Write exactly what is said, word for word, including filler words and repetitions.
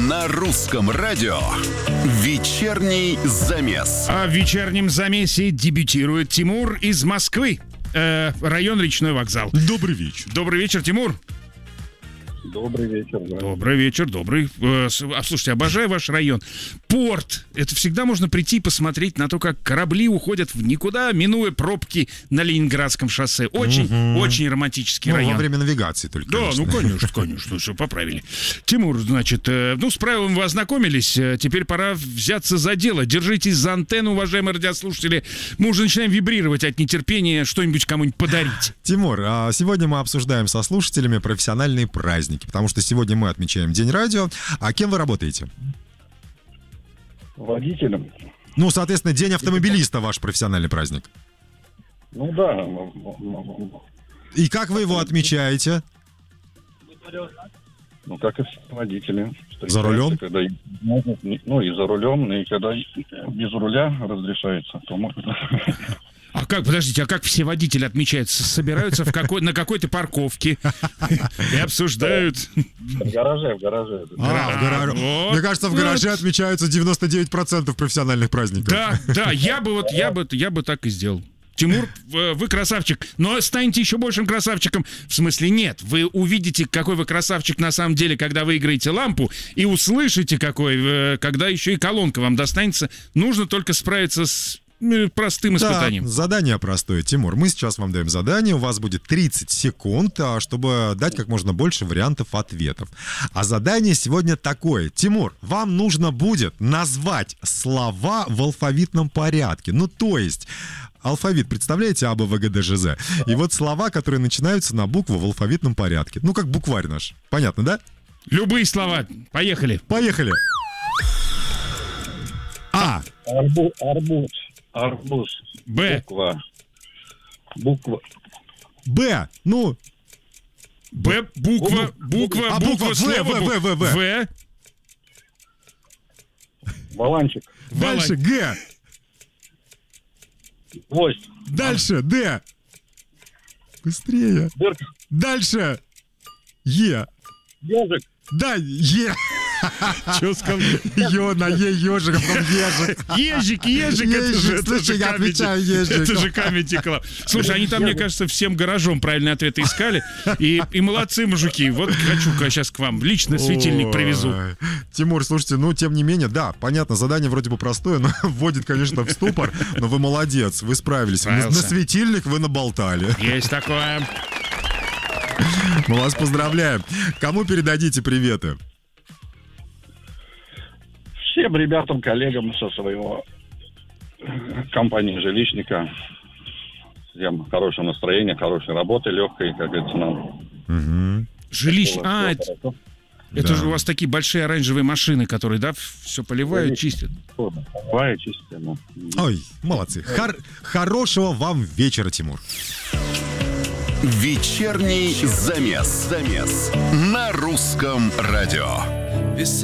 На русском радио вечерний замес. А в вечернем замесе дебютирует Тимур из Москвы. Э, район Речной вокзал. Добрый вечер. Добрый вечер, Тимур. Добрый вечер. Да. Добрый вечер, добрый. Э, а, слушайте, обожаю ваш район. Порт. Это всегда можно прийти и посмотреть на то, как корабли уходят в никуда, минуя пробки на Ленинградском шоссе. Очень, угу. очень романтический ну, район. Во время навигации только. Да, конечно. ну конечно, конечно, все поправили. Тимур, значит, э, ну с правилами вы ознакомились. Э, теперь пора взяться за дело. Держитесь за антенну, уважаемые радиослушатели. Мы уже начинаем вибрировать от нетерпения что-нибудь кому-нибудь подарить. Тимур, а сегодня мы обсуждаем со слушателями профессиональные праздники, потому что сегодня мы отмечаем День радио. А кем вы работаете? Водителем. Ну, соответственно, День автомобилиста ваш профессиональный праздник. Ну да. И как вы его отмечаете? Ну, как и все водители. За рулем? Когда, ну, и за рулем, и когда без руля разрешается, то можно... А как, подождите, а как все водители отмечаются? Собираются в какой, на какой-то парковке и обсуждают. В гараже, в гараже. А, в гараже. Вот. Мне кажется, в гараже вот. Отмечаются девяносто девять процентов профессиональных праздников. Да, да, я бы вот, я бы, я бы так и сделал. Тимур, вы красавчик, но станете еще большим красавчиком. В смысле, нет, вы увидите, какой вы красавчик на самом деле, когда выиграете лампу, и услышите, какой, когда еще и колонка вам достанется. Нужно только справиться с простым испытанием. Да, задание простое, Тимур. Мы сейчас вам даем задание. У вас будет тридцать секунд, чтобы дать как можно больше вариантов ответов. А задание сегодня такое. Тимур, вам нужно будет назвать слова в алфавитном порядке. Ну, то есть... Алфавит, представляете, А, Б, В, Г, Д, Ж, З. И вот слова, которые начинаются на букву в алфавитном порядке. Ну, как букварь наш. Понятно, да? Любые слова. Поехали. Поехали. А. Арбуз. Арбуз. Арбуз. Б. Буква. Буква. Б. Ну. Б. Буква. Буква. А, буква. В, Слово. В, В, В, В. В. Баланчик. Дальше. Г. Гвоздь. Дальше. Д. Быстрее. Дырка. Дальше. Е. Ежик. Да, Е. Что сказал? Ё, на Е, ежик, а потом ежик. Ежик, ежик, это же, это слушай, же я отвечаю ежик. Это же Comedy Club. Слушай, они там, мне кажется, всем гаражом правильные ответы искали. И, и молодцы, мужики. Вот хочу-ка сейчас к вам лично светильник привезу. Ой. Тимур, слушайте, ну, тем не менее, да, понятно, задание вроде бы простое, но вводит, конечно, в ступор. Но вы молодец, вы справились. На, на светильник вы наболтали. Есть такое. Мы вас поздравляем. Кому передадите приветы? Всем ребятам, коллегам со своего компании жилищника. Всем хорошего настроения, хорошей работы, легкой, как говорится, нам. Угу. Жилище. А, это, это да. же у вас такие большие оранжевые машины, которые, да, все поливают, Жилище. чистят. Поливают, чистят. Ну. Ой, молодцы. Хор- хорошего вам вечера, Тимур. Вечерний замес. Замес. На русском радио.